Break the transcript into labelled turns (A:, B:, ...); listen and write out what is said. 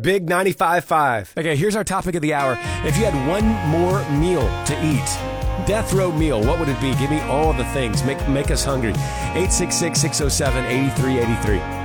A: Big 95.5.
B: Okay, here's our topic of the hour. If you had one more meal to eat, death row meal, what would it be? Give me all the things. Make us hungry. 866-607-8383.